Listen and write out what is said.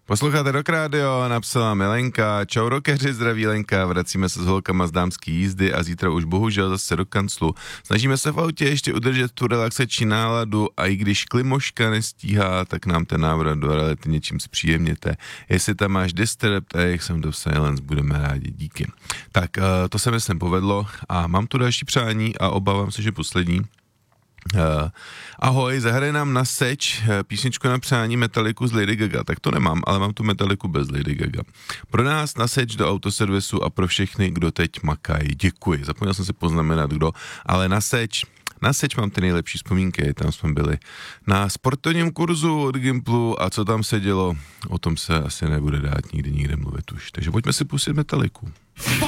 Posloucháte Rock Radio, napsala Milenka. Čau rockeři, zdraví Lenka, vracíme se s holkama z dámský jízdy a zítra už bohužel zase do kanclu. Snažíme se v autě ještě udržet tu relaxační náladu a i když klimoška nestíhá, tak nám ten návrat do reality něčím zpříjemněte. Jestli tam máš Disturbed a Some of Silence, budeme rádi, díky. Tak to se myslím povedlo a mám tu další přání a obávám se, že poslední. Ahoj, zahraj nám na seč písničku na přání Metalliku z Lady Gaga. Tak to nemám, ale mám tu Metalliku bez Lady Gaga. Pro nás na seč do autoservisu a pro všechny, kdo teď makají. Děkuji, zapomněl jsem si poznamenat kdo, ale na seč mám ty nejlepší vzpomínky, tam jsme byli na sportovním kurzu od Gimplu a co tam se dělo, o tom se asi nebude dát nikdy nikde mluvit už. Takže pojďme si pustit Metalliku.